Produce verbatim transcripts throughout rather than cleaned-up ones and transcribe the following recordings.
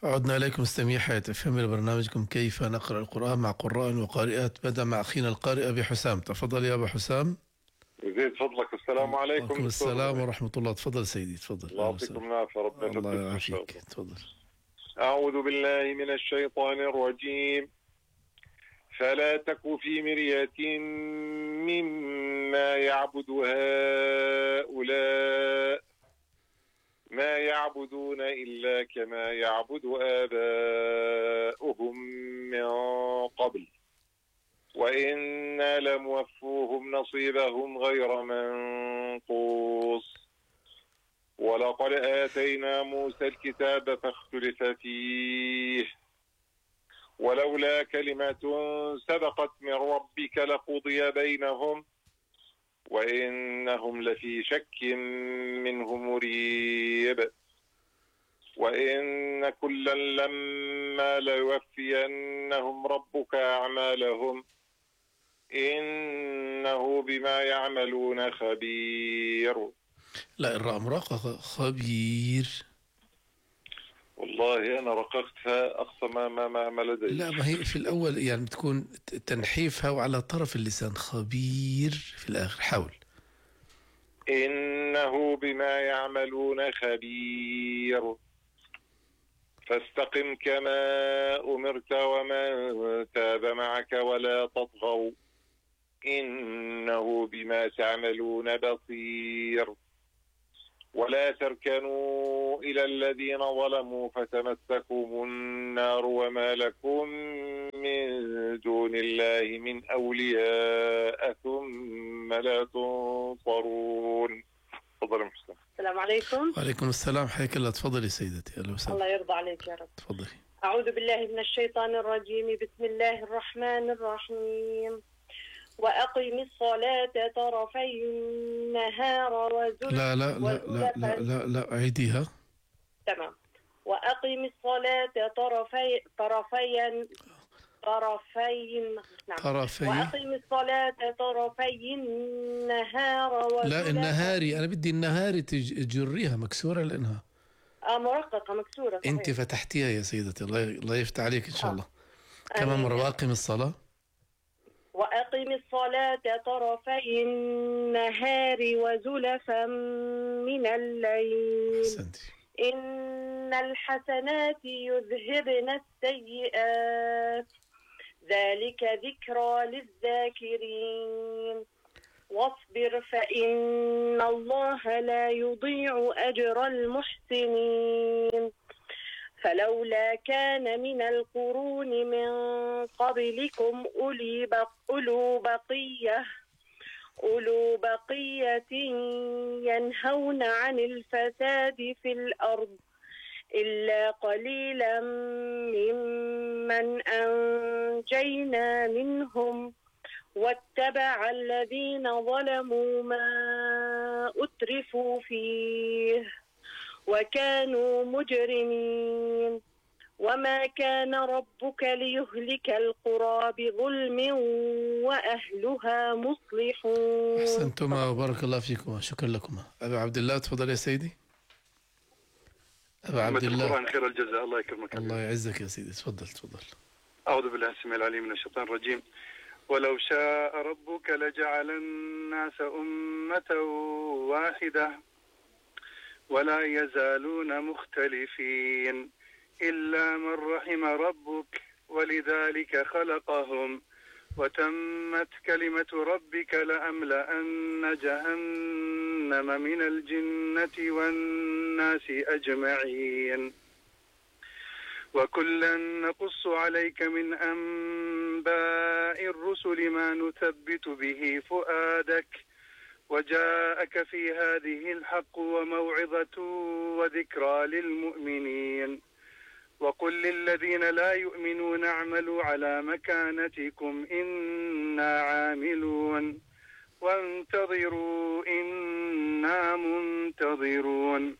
عدنا إليكم مستمعي حياة اف ام لبرنامجكم كيف نقرأ القرآن مع قراء وقارئات. بدأ مع أخينا القارئ أبي حسام. تفضل يا أبا حسام. يزيد فضلك. السلام عليكم وعليكم دكتور السلام إبراهيم. ورحمة الله. تفضل سيدي، تفضل. الله أهلا وسهلا. يعطيكم العافية، ربنا الله يثبتكم إن شاء يعافيك. الله. تفضل. أعوذ بالله من الشيطان الرجيم. فلا تك في مرية مما يعبد هؤلاء ما يعبدون إلا كما يعبد آباؤهم من قبل وإنا لموفوهم نصيبهم غير منقوص ولقد آتينا موسى الكتاب فاختلف فيه ولولا كلمة سبقت من ربك لقضي بينهم وإنهم لفي شك منه مريب وإن كلا لما ليوفينهم ربك أعمالهم إنه بما يعملون خبير. لا، الراء مراققة. خبير. والله أنا رققتها أقصى ما ما ما, ما لدي. لا، ما هي في الأول يعني بتكون تنحيفها وعلى طرف اللسان. خبير في الآخر. حاول. إنه بما يعملون خبير فاستقم كما أمرت ومن تاب معك ولا تطغوا إنه بما تعملون بصير ولا تركنوا إلى الذين ظلموا فتمسكم النار وما لكم من دون الله من أولياء ثم لا تنصرون. تفضل يا محسن. السلام عليكم. وعليكم السلام. حياك الله. تفضلي سيدتي. أهلا وسهلا. الله يرضى عليك يا رب. تفضلي. أعوذ بالله من الشيطان الرجيم. بسم الله الرحمن الرحيم. وأقم الصلاة طرفي النهار وزلفا. لا لا لا لا لا لا, لا. عيديها. تمام. وأقم الصلاة طرفي طرفي طرفي نعم. طرفي. وأقم الصلاة طرفي النهار وزلفا. لا، النهاري. أنا بدي النهاري تجريها مكسورة لأنها آه مرققة مكسورة. صحيح. أنت فتحتيها يا سيدتي. الله الله يفتح عليك إن شاء الله. آه. كمان مرة. وأقم الصلاة. وأقم الصلاة طرفي النهار وزلفا من الليل. أحسنتي. إن الحسنات يذهبن السيئات ذلك ذكرى للذاكرين واصبر فإن الله لا يضيع أجر المحسنين فلولا كان من القرون من قبلكم أولي بق أولو بقية أولو بقية ينهون عن الفساد في الأرض إلا قليلا ممن أنجينا منهم واتبع الذين ظلموا ما أترفوا فيه وكانوا مجرمين وما كان ربك ليهلك القرى بظلم وأهلها مصلحون. أحسنتما وبارك الله فيكما. شكرا لكما. أبا عبد الله. تفضل يا سيدي. أبا عبد الله. القرآن خير الجزاء. الله يكرمك. الله يعزك يا سيدي. تفضل تفضل. أعوذ بالله السميع العليم من الشيطان الرجيم. ولو شاء ربك لجعل الناس أمة واحدة ولا يزالون مختلفين إلا من رحم ربك ولذلك خلقهم وتمت كلمة ربك لأملأن جهنم من الجنة والناس أجمعين وكلا نقص عليك من أنباء الرسل ما نثبت به فؤادك وجاءك في هذه الحق وموعظة وذكرى للمؤمنين وقل للذين لا يؤمنون اعملوا على مكانتكم إنا عاملون وانتظروا إنا منتظرون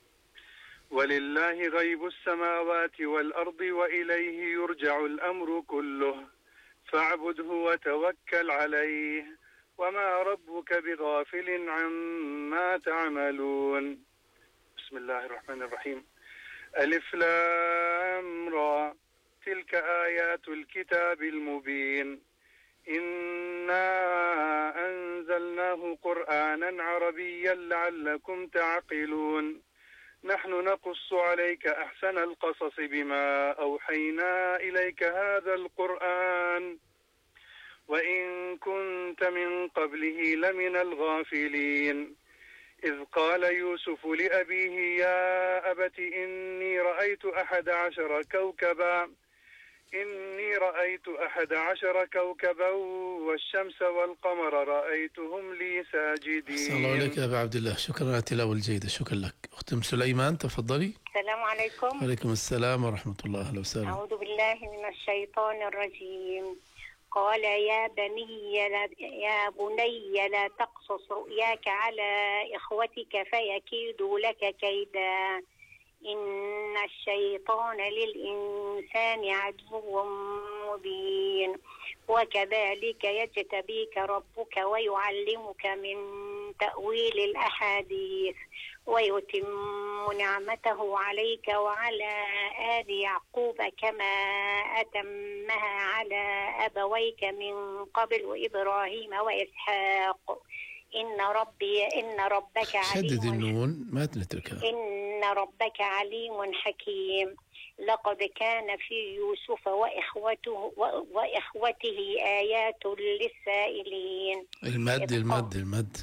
ولله غيب السماوات والأرض وإليه يرجع الأمر كله فاعبده وتوكل عليه وما ربك بغافل عما تعملون. بسم الله الرحمن الرحيم. ألف لام را تلك آيات الكتاب المبين إنا أنزلناه قرآنا عربيا لعلكم تعقلون نحن نقص عليك أحسن القصص بما أوحينا إليك هذا القرآن وإن كنت من قبله لمن الغافلين إذ قال يوسف لأبيه يا أبت إني رأيت أحد عشر كوكبا إني رأيت أحد عشر كوكبا والشمس والقمر رأيتهم لي ساجدين. أحسن الله عليك يا أبا عبد الله، شكرا على التلاوة الجيدة، شكرا لك. أخت أم سليمان تفضلي. السلام عليكم. وعليكم السلام ورحمة الله، أهلا وسهلا. أعوذ بالله من الشيطان الرجيم. قال يا بني لا يا بني لا تقصص رؤياك على إخوتك فيكيدوا لك كيدا إن الشيطان للإنسان عدو مبين وكذلك يجتبيك ربك ويعلمك من تأويل الأحاديث ويتم نعمته عليك وعلى آل يعقوب كما أتمها على أبويك من قبل إبراهيم وإسحاق إن ربي إن ربك عليم شدد النون ما تنتركها إن ربك عليم حكيم لقد كان في يوسف وإخوته وإخوته آيات للسائلين. المد المد المد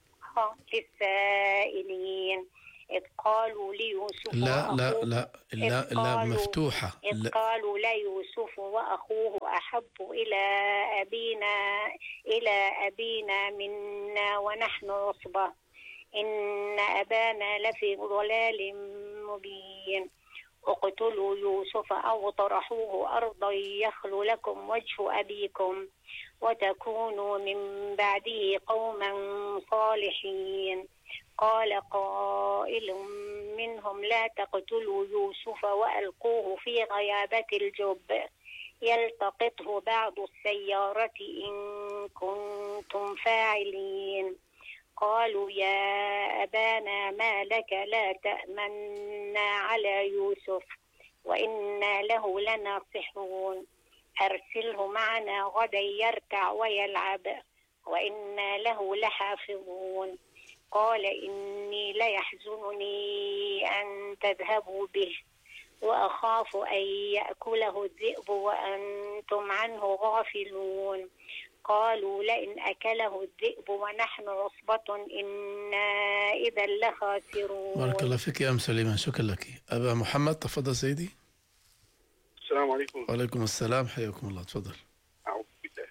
للسائلين إذ قالوا ليوسف لا لا لا لا لا مفتوحة إذ قالوا ليوسف وأخوه أحب إلى أبينا إلى أبينا منا ونحن عصبة إن أبانا لفي ضلال مبين اقتلوا يوسف أو طرحوه أرضا يخل لكم وجه أبيكم وتكونوا من بعده قوما صالحين. قال قائل منهم لا تقتلوا يوسف وألقوه في غيابة الجب يلتقطه بعض السيارة إن كنتم فاعلين. قالوا يا أبانا ما لك لا تأمنا على يوسف وإنا له لناصحون أرسله معنا غدا يرتع ويلعب وإنا له لحافظون. قال إني ليحزنني أن تذهبوا به وأخاف أن يأكله الذئب وأنتم عنه غافلون. قالوا لئن أكله الذئب ونحن عصبة إنا إذا لخاسرون. بارك الله فيك يا أم سليمان، شكرا لك. أبا محمد تفضل سيدي. السلام عليكم. وعليكم السلام، حياكم الله، تفضل. أعوذ بالله.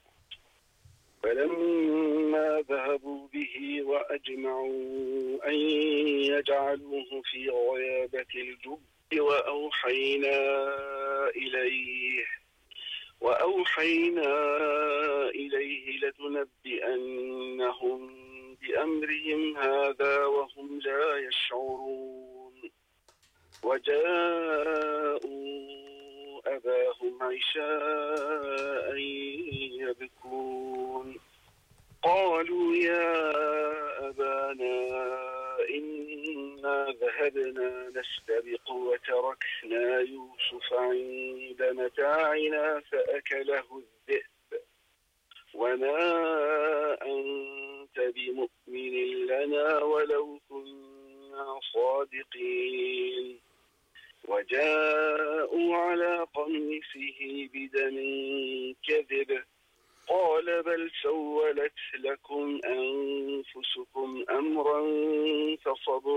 فلما ذهبوا به وأجمعوا أن يجعلوه في غيابة الجب وأوحينا إليه وأوحينا إليه لتنبئنهم بأمرهم هذا وهم لا يشعرون. وجاءوا أباهم عشاء يبكون قالوا يا أبانا إنا ذهبنا نستبق وتركنا يوسف عند متاعنا فأكله الذئب وما أنت بمؤمن لنا ولو كنا صادقين. وجاءوا على قميصه بدم كذب قال بل سولت لكم أنفسكم أمرا فصبر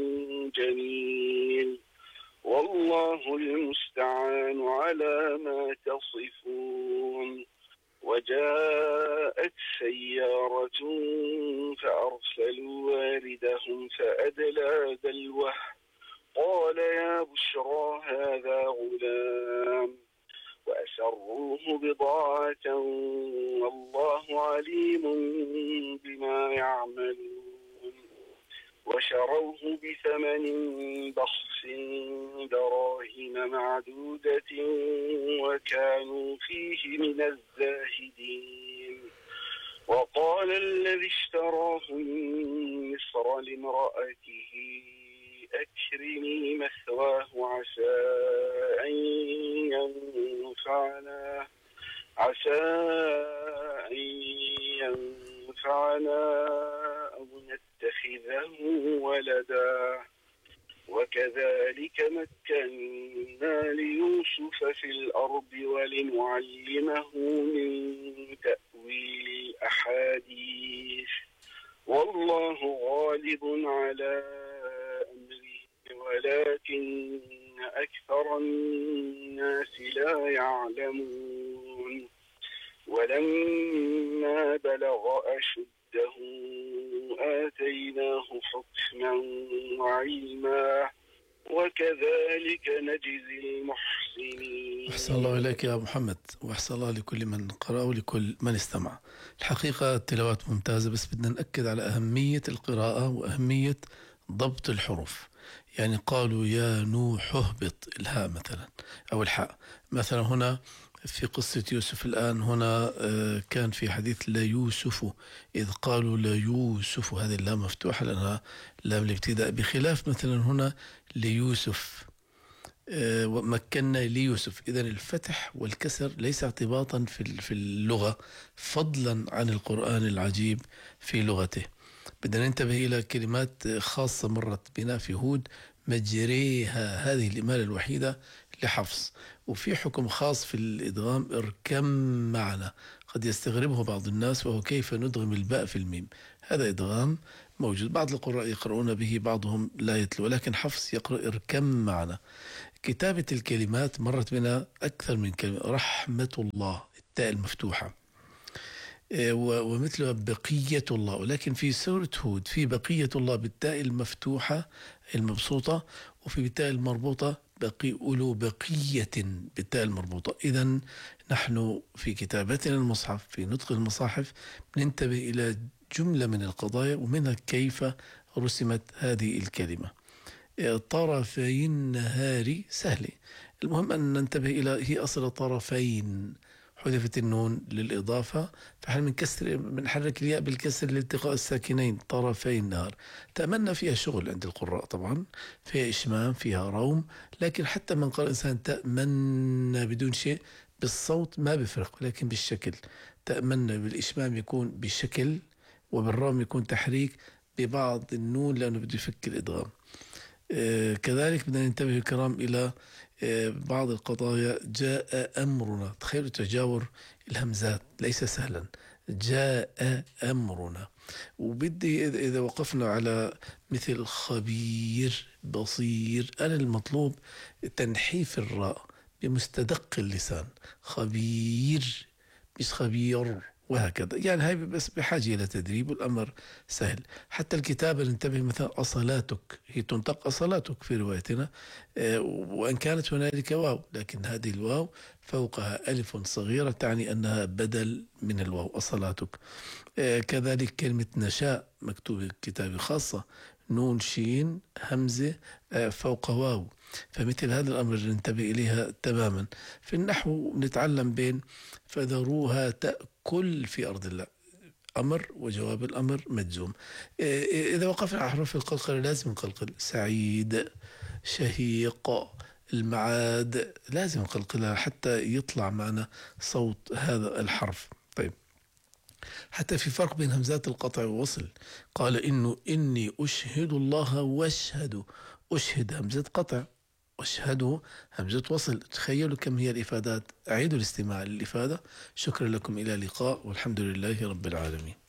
جميل والله المستعان على ما تصفون. وجاءت سيارة فأرسلوا واردهم فأدلى دلوه قال يا بشرى هذا غلام وأسروه بضاعة والله عليم بما يعملون. وشروه بثمن بخس دراهم معدودة وكانوا فيه من الزاهدين. وقال الذي اشتراه من مصر لامرأته أكرمي مثواه عسى أن ينفعنا عسى أن ينفعنا أو نتخذه ولدا وكذلك مكنا ليوسف في الأرض ولنعلمه من تأويل الأحاديث والله غالب على أمره ولكن أكثر الناس لا يعلمون ولما بلغ أشده آتيناه حكما وعلما وكذلك نجزي المحسنين. أحسن الله إليك يا محمد، وأحسن الله لكل من قرأ ولكل من استمع. الحقيقة التلاوات ممتازة، بس بدنا نأكد على أهمية القراءة وأهمية ضبط الحروف. يعني قالوا يا نوح اهبط، الهاء مثلا أو الحاء مثلا. هنا في قصة يوسف الآن هنا كان في حديث لا يوسف، إذ قالوا لا يوسف، هذه اللام مفتوحة لأنها لام الابتداء، بخلاف مثلا هنا ليوسف ومكنا ليوسف. إذن الفتح والكسر ليس اعتباطا في اللغة، فضلا عن القرآن العجيب في لغته. بدنا ننتبه إلى كلمات خاصة مرت بنا في هود، مجريها، هذه الإمالة الوحيدة لحفص. وفي حكم خاص في الإدغام، اركم معنا، قد يستغربه بعض الناس، وهو كيف ندغم الباء في الميم. هذا إدغام موجود، بعض القراء يقرؤون به، بعضهم لا يتلو، ولكن حفص يقرأ اركم معنا. كتابة الكلمات مرت بنا أكثر من كلمة، رحمة الله التاء المفتوحة، ومثلها بقية الله، ولكن في سورة هود في بقية الله بالتاء المفتوحة المبسوطة، وفي بالتاء المربوطة بقي أولو بقية بالتاء المربوطة. إذن نحن في كتابتنا المصحف، في نطق المصاحف، ننتبه إلى جملة من القضايا، ومنها كيف رسمت هذه الكلمة. طرفي النهار سهل، المهم أن ننتبه إلى هي أصل طرفين، حذفت النون للإضافة، فحال من كسر بنحرك الياء بالكسر لالتقاء الساكنين، طرفي النهار. تأملنا فيها شغل عند القراء طبعا، فيها إشمام، فيها روم، لكن حتى من قال إنسان تأمنا بدون شيء بالصوت ما بفرق، ولكن بالشكل. تأمنا بالإشمام يكون بشكل، وبالروم يكون تحريك ببعض النون لأنه بده يفك الإدغام. آه كذلك بدنا ننتبه الكرام إلى آه بعض القضايا. جاء أمرنا، تخيلوا تجاور الهمزات ليس سهلا، جاء أمرنا. وبدي إذا وقفنا على مثل خبير، بصير، أنا المطلوب تنحيف الراء بمستدق اللسان، خبير مش خبير، وهكذا. يعني هاي بس بحاجة إلى تدريب، والأمر سهل. حتى الكتابة ننتبه، مثلا أصلاتك، هي تنطق أصلاتك في روايتنا، وأن كانت هنالك واو، لكن هذه الواو فوقها ألف صغيرة تعني أنها بدل من الواو، أصلاتك. كذلك كلمة نشاء مكتوبة كتابة خاصة، نون شين همزة فوق واو، فمثل هذا الأمر ننتبه إليها تماما. في النحو نتعلم بين فذروها تأكل في أرض الله، أمر وجواب الأمر مجزوم. إذا وقفنا على حروف القلقلة لازم نقلقل، سعيد، شهيق، المعاد، لازم نقلقلها حتى يطلع معنا صوت هذا الحرف. طيب، حتى في فرق بين همزات القطع والوصل. قال إنه إني أشهد الله واشهد، أشهد همزة قطع، واشهدوا همزة وصل. تخيلوا كم هي الإفادات. أعيدوا الاستماع للإفادة. شكرا لكم، إلى اللقاء، والحمد لله رب العالمين.